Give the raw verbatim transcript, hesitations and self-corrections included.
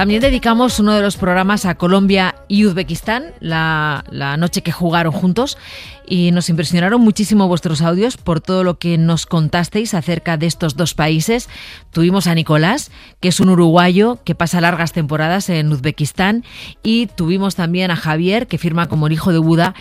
También dedicamos uno de los programas a Colombia y Uzbekistán, la, la noche que jugaron juntos, y nos impresionaron muchísimo vuestros audios por todo lo que nos contasteis acerca de estos dos países. Tuvimos a Nicolás, que es un uruguayo que pasa largas temporadas en Uzbekistán, y tuvimos también a Javier, que firma como el hijo de Buda